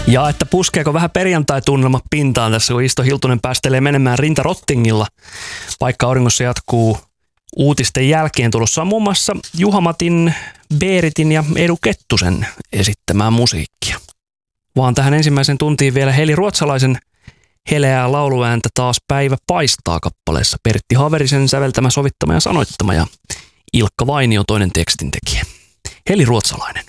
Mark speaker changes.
Speaker 1: Ja että puskeeko vähän perjantai-tunnelma pintaan tässä, kun Isto Hiltunen päästelee menemään rintarottingilla. Vaikka auringossa jatkuu uutisten jälkeen, tulossa on muun muassa Juha-Matin, Beeritin ja Edu Kettusen esittämää musiikkia. Vaan tähän ensimmäisen tuntiin vielä Heli Ruotsalaisen heleää lauluääntä Taas päivä paistaa -kappaleessa. Pertti Haverisen säveltämä, sovittama ja sanoittama ja Ilkka Vainio toinen tekstintekijä. Heli Ruotsalainen.